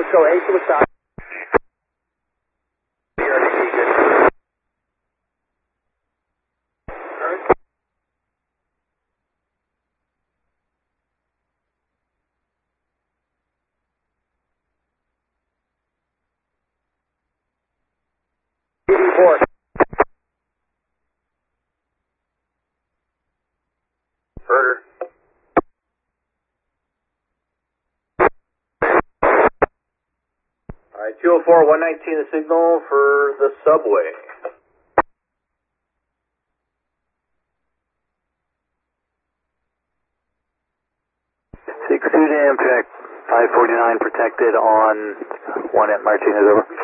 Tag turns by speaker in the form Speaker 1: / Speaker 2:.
Speaker 1: Cisco 8 to the south. Report.
Speaker 2: Herder. Alright, 204, 119 the signal for the subway.
Speaker 3: 6-2 to Amtrak, 549 protected on 1 at Martinez, over.